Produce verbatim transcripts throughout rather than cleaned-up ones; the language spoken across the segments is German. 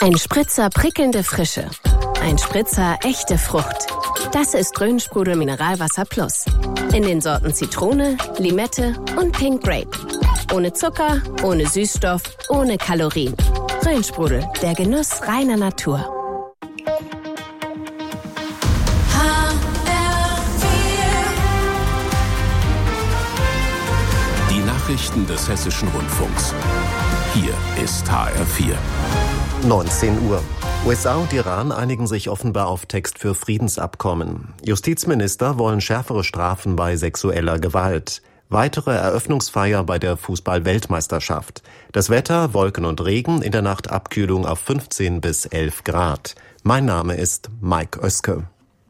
Ein Spritzer prickelnde Frische. Ein Spritzer echte Frucht. Das ist Rhön-Sprudel Mineralwasser Plus. In den Sorten Zitrone, Limette und Pink Grape. Ohne Zucker, ohne Süßstoff, ohne Kalorien. Rhön-Sprudel, der Genuss reiner Natur. Die Nachrichten des Hessischen Rundfunks. Hier ist H R vier. neunzehn Uhr. U S A und Iran einigen sich offenbar auf Text für Friedensabkommen. Justizminister wollen schärfere Strafen bei sexueller Gewalt. Weitere Eröffnungsfeier bei der Fußball-Weltmeisterschaft. Das Wetter, Wolken und Regen, in der Nacht Abkühlung auf fünfzehn bis elf Grad. Mein Name ist Mike Oeske.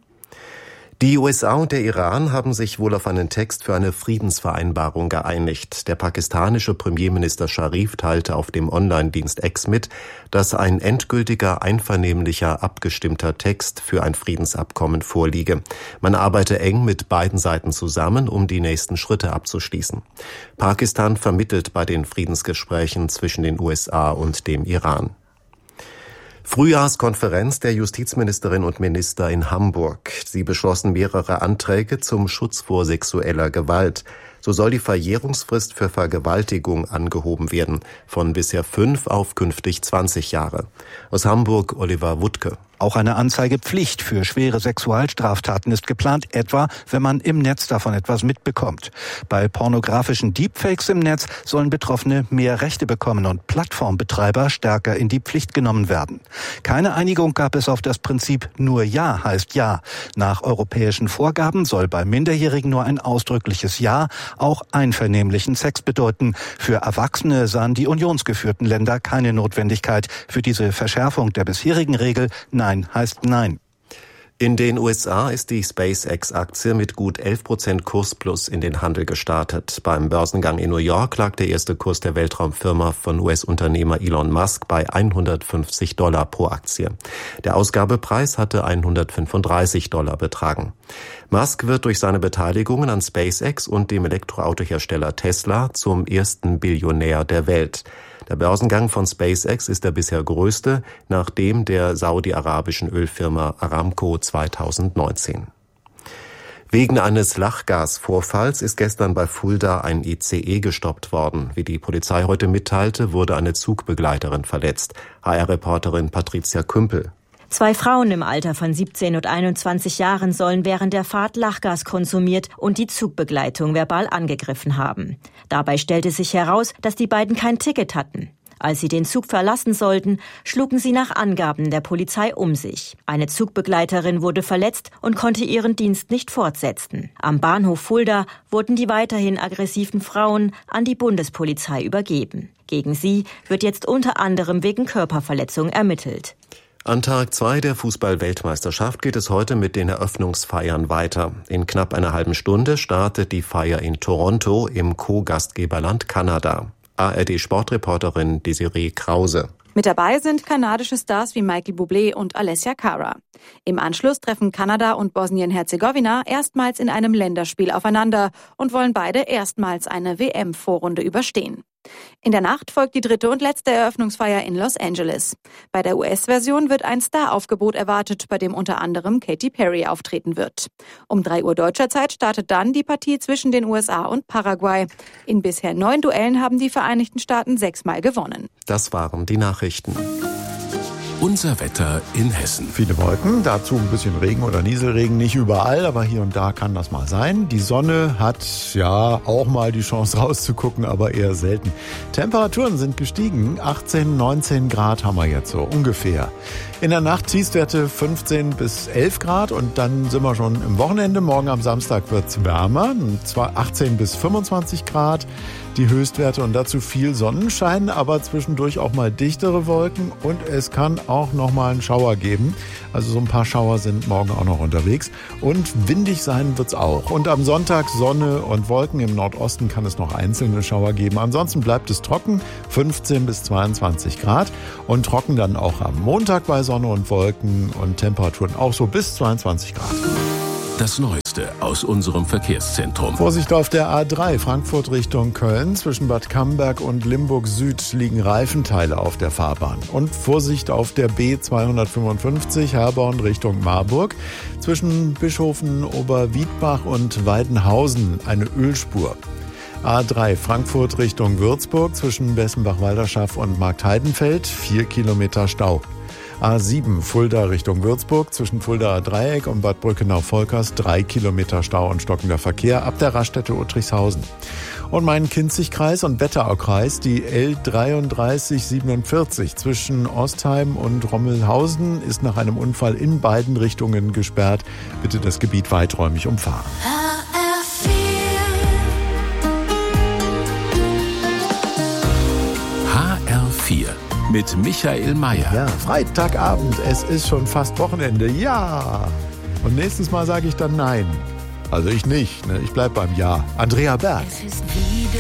Die U S A und der Iran haben sich wohl auf einen Text für eine Friedensvereinbarung geeinigt. Der pakistanische Premierminister Sharif teilte auf dem Online-Dienst X mit, dass ein endgültiger, einvernehmlicher, abgestimmter Text für ein Friedensabkommen vorliege. Man arbeite eng mit beiden Seiten zusammen, um die nächsten Schritte abzuschließen. Pakistan vermittelt bei den Friedensgesprächen zwischen den U S A und dem Iran. Frühjahrskonferenz der Justizministerinnen und Minister in Hamburg. Sie beschlossen mehrere Anträge zum Schutz vor sexueller Gewalt. So soll die Verjährungsfrist für Vergewaltigung angehoben werden, von bisher fünf auf künftig zwanzig Jahre. Aus Hamburg Oliver Wuttke. Auch eine Anzeigepflicht für schwere Sexualstraftaten ist geplant, etwa wenn man im Netz davon etwas mitbekommt. Bei pornografischen Deepfakes im Netz sollen Betroffene mehr Rechte bekommen und Plattformbetreiber stärker in die Pflicht genommen werden. Keine Einigung gab es auf das Prinzip nur Ja heißt Ja. Nach europäischen Vorgaben soll bei Minderjährigen nur ein ausdrückliches Ja auch einvernehmlichen Sex bedeuten. Für Erwachsene sahen die unionsgeführten Länder keine Notwendigkeit für diese Verschärfung der bisherigen Regel. Nein heißt Nein. In den U S A ist die SpaceX-Aktie mit gut elf Prozent Kursplus in den Handel gestartet. Beim Börsengang in New York lag der erste Kurs der Weltraumfirma von U S-Unternehmer Elon Musk bei hundertfünfzig Dollar pro Aktie. Der Ausgabepreis hatte hundertfünfunddreißig Dollar betragen. Musk wird durch seine Beteiligungen an SpaceX und dem Elektroautohersteller Tesla zum ersten Billionär der Welt. Der Börsengang von SpaceX ist der bisher größte, nach dem der saudi-arabischen Ölfirma Aramco zweitausendneunzehn. Wegen eines Lachgasvorfalls ist gestern bei Fulda ein I C E gestoppt worden. Wie die Polizei heute mitteilte, wurde eine Zugbegleiterin verletzt. H R-Reporterin Patricia Kümpel. Zwei Frauen im Alter von siebzehn und einundzwanzig Jahren sollen während der Fahrt Lachgas konsumiert und die Zugbegleitung verbal angegriffen haben. Dabei stellte sich heraus, dass die beiden kein Ticket hatten. Als sie den Zug verlassen sollten, schlugen sie nach Angaben der Polizei um sich. Eine Zugbegleiterin wurde verletzt und konnte ihren Dienst nicht fortsetzen. Am Bahnhof Fulda wurden die weiterhin aggressiven Frauen an die Bundespolizei übergeben. Gegen sie wird jetzt unter anderem wegen Körperverletzung ermittelt. An Tag zwei der Fußball-Weltmeisterschaft geht es heute mit den Eröffnungsfeiern weiter. In knapp einer halben Stunde startet die Feier in Toronto im Co-Gastgeberland Kanada. A R D-Sportreporterin Desiree Krause. Mit dabei sind kanadische Stars wie Michael Bublé und Alessia Cara. Im Anschluss treffen Kanada und Bosnien-Herzegowina erstmals in einem Länderspiel aufeinander und wollen beide erstmals eine W M-Vorrunde überstehen. In der Nacht folgt die dritte und letzte Eröffnungsfeier in Los Angeles. Bei der U S-Version wird ein Star-Aufgebot erwartet, bei dem unter anderem Katy Perry auftreten wird. Um drei Uhr deutscher Zeit startet dann die Partie zwischen den U S A und Paraguay. In bisher neun Duellen haben die Vereinigten Staaten sechsmal gewonnen. Das waren die Nachrichten. Unser Wetter in Hessen. Viele Wolken, dazu ein bisschen Regen oder Nieselregen, nicht überall, aber hier und da kann das mal sein. Die Sonne hat ja auch mal die Chance rauszugucken, aber eher selten. Temperaturen sind gestiegen, achtzehn, neunzehn Grad haben wir jetzt so ungefähr. In der Nacht Tiefstwerte fünfzehn bis elf Grad und dann sind wir schon im Wochenende. Morgen am Samstag wird es wärmer, und zwar achtzehn bis fünfundzwanzig Grad. Die Höchstwerte und dazu viel Sonnenschein, aber zwischendurch auch mal dichtere Wolken und es kann auch noch mal einen Schauer geben. Also so ein paar Schauer sind morgen auch noch unterwegs und windig sein wird's auch. Und am Sonntag Sonne und Wolken, im Nordosten kann es noch einzelne Schauer geben. Ansonsten bleibt es trocken, fünfzehn bis zweiundzwanzig Grad und trocken dann auch am Montag bei Sonne und Wolken und Temperaturen auch so bis zweiundzwanzig Grad. Das Neueste Neueste aus unserem Verkehrszentrum. Vorsicht auf der A drei, Frankfurt Richtung Köln. Zwischen Bad Camberg und Limburg Süd liegen Reifenteile auf der Fahrbahn. Und Vorsicht auf der B zweihundertfünfundfünfzig, Herborn Richtung Marburg. Zwischen Bischoften, Oberwiedbach und Weidenhausen eine Ölspur. A drei, Frankfurt Richtung Würzburg. Zwischen Bessenbach-Walderschaff und Marktheidenfeld vier Kilometer Stau. A sieben, Fulda Richtung Würzburg, zwischen Fuldaer Dreieck und Bad Brückenau-Volkers drei Kilometer Stau und stockender Verkehr ab der Raststätte Uttrichshausen. Und Main-Kinzig-Kreis und Wetterau-Kreis, die L dreiunddreißig siebenundvierzig zwischen Ostheim und Rommelhausen ist nach einem Unfall in beiden Richtungen gesperrt. Bitte das Gebiet weiträumig umfahren. H R vier mit Michael Mayer. Ja, Freitagabend, es ist schon fast Wochenende. Ja! Und nächstes Mal sage ich dann nein. Also ich nicht, ne? Ich bleib beim Ja. Andrea Berg. Es ist wieder